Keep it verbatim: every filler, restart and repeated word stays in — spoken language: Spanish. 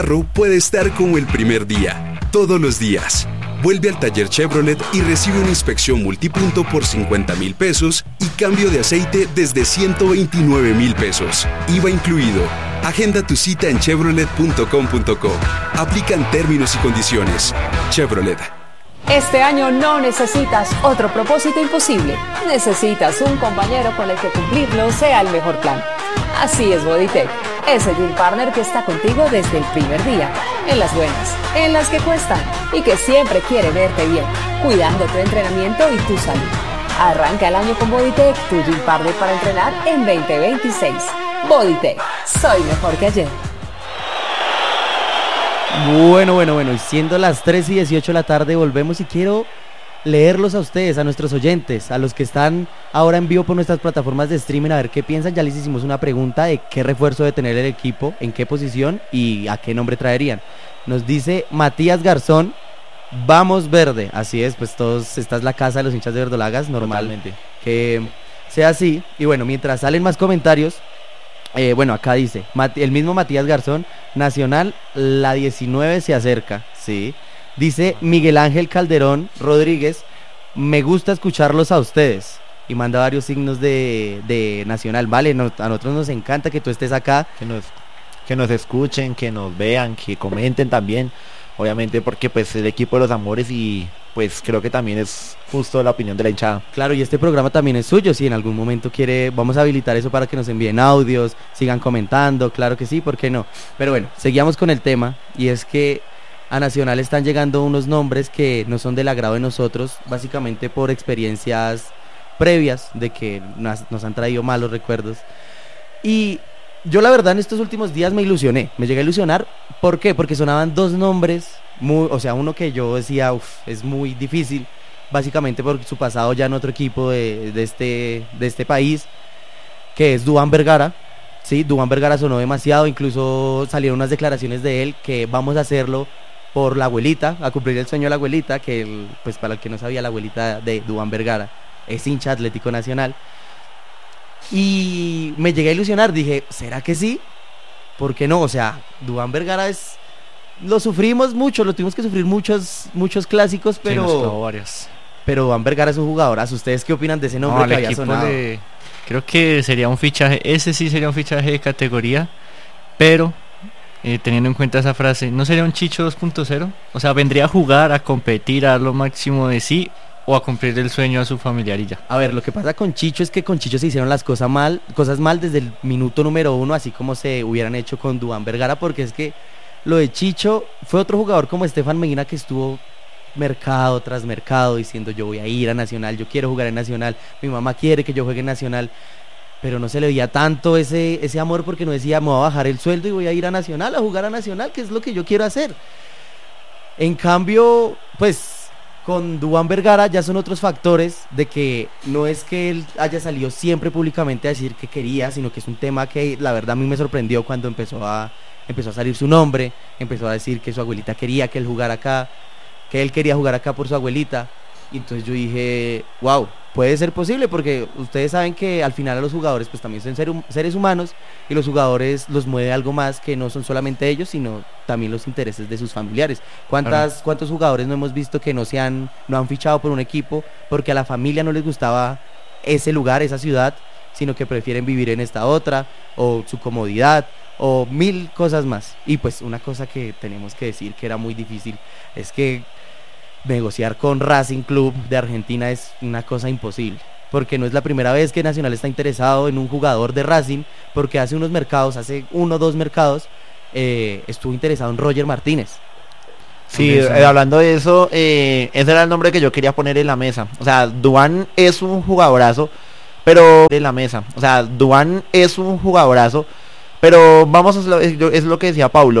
carro puede estar como el primer día, todos los días. Vuelve al taller Chevrolet y recibe una inspección multipunto por cincuenta mil pesos y cambio de aceite desde ciento veintinueve mil pesos. I V A incluido. Agenda tu cita en chevrolet punto com punto co. Aplican términos y condiciones. Chevrolet. Este año no necesitas otro propósito imposible. Necesitas un compañero con el que cumplirlo sea el mejor plan. Así es Bodytech, ese Gym Partner que está contigo desde el primer día, en las buenas, en las que cuestan y que siempre quiere verte bien, cuidando tu entrenamiento y tu salud. Arranca el año con Bodytech, tu Gym Partner para entrenar en veinte veintiséis. Bodytech, soy mejor que ayer. Bueno, bueno, bueno, y siendo las tres y dieciocho de la tarde volvemos y quiero leerlos a ustedes, a nuestros oyentes, a los que están ahora en vivo por nuestras plataformas de streaming, a ver qué piensan. Ya les hicimos una pregunta de qué refuerzo debe tener el equipo, en qué posición y a qué nombre traerían. Nos dice Matías Garzón, vamos verde. Así es, pues todos, esta es la casa de los hinchas de verdolagas, normalmente que sea así. Y bueno, mientras salen más comentarios, eh, bueno, acá dice, el mismo Matías Garzón, Nacional, la diecinueve se acerca, sí. Dice Miguel Ángel Calderón Rodríguez, me gusta escucharlos a ustedes. Y manda varios signos de, de Nacional. Vale, no, a nosotros nos encanta que tú estés acá. Que nos, que nos escuchen, que nos vean, que comenten también. Obviamente porque pues el equipo de los amores y pues creo que también es justo la opinión de la hinchada. Claro, y este programa también es suyo. Si en algún momento quiere, vamos a habilitar eso para que nos envíen audios, sigan comentando. Claro que sí, ¿por qué no? Pero bueno, seguíamos con el tema. Y es que a Nacional están llegando unos nombres que no son del agrado de nosotros, básicamente por experiencias previas de que nos, nos han traído malos recuerdos. Y yo la verdad en estos últimos días me ilusioné, me llegué a ilusionar. ¿Por qué? Porque sonaban dos nombres, muy, o sea, uno que yo decía, uff, es muy difícil, básicamente por su pasado ya en otro equipo de, de, este, de este país, que es Duván Vergara. Sí, Duván Vergara sonó demasiado, incluso salieron unas declaraciones de él que vamos a hacerlo por la abuelita, a cumplir el sueño de la abuelita, que el, pues para el que no sabía, la abuelita de Duván Vergara es hincha Atlético Nacional. Y me llegué a ilusionar, dije, ¿será que sí? ¿Por qué no? O sea, Duván Vergara es... Lo sufrimos mucho, lo tuvimos que sufrir muchos muchos clásicos, pero... Sí, nos clavó varios. Pero Duván Vergara es un jugadorazo. ¿Ustedes qué opinan de ese nombre no, que había sonado? Le... Creo que sería un fichaje, ese sí sería un fichaje de categoría, pero... Eh, teniendo en cuenta esa frase, ¿no sería un Chicho dos punto cero? O sea, vendría a jugar, a competir, a dar lo máximo de sí o a cumplir el sueño a su familiar y ya. A ver, lo que pasa con Chicho es que con Chicho se hicieron las cosas mal, cosas mal desde el minuto número uno, así como se hubieran hecho con Duván Vergara, porque es que lo de Chicho fue otro jugador como Estefan Medina que estuvo mercado tras mercado diciendo yo voy a ir a Nacional, yo quiero jugar en Nacional, mi mamá quiere que yo juegue en Nacional. Pero no se le veía tanto ese, ese amor porque no decía, me voy a bajar el sueldo y voy a ir a Nacional, a jugar a Nacional, que es lo que yo quiero hacer. En cambio, pues, con Duván Vergara ya son otros factores de que no es que él haya salido siempre públicamente a decir que quería, sino que es un tema que la verdad a mí me sorprendió cuando empezó a, empezó a salir su nombre, empezó a decir que su abuelita quería que él jugara acá, que él quería jugar acá por su abuelita. Y entonces yo dije, wow, puede ser posible, porque ustedes saben que al final a los jugadores pues también son ser, seres humanos, y los jugadores los mueve algo más que no son solamente ellos, sino también los intereses de sus familiares. ¿Cuántas, claro. ¿Cuántos jugadores no hemos visto que no se han, no han fichado por un equipo porque a la familia no les gustaba ese lugar, esa ciudad, sino que prefieren vivir en esta otra, o su comodidad, o mil cosas más? Y pues una cosa que tenemos que decir que era muy difícil es que negociar con Racing Club de Argentina es una cosa imposible, porque no es la primera vez que Nacional está interesado en un jugador de Racing, porque hace unos mercados, hace uno o dos mercados, eh, estuvo interesado en Roger Martínez. Sí, eh, hablando de eso, eh, ese era el nombre que yo quería poner en la mesa. O sea, Duván es un jugadorazo, pero en la mesa. O sea, Duván es un jugadorazo, pero vamos a, es lo que decía Paulo.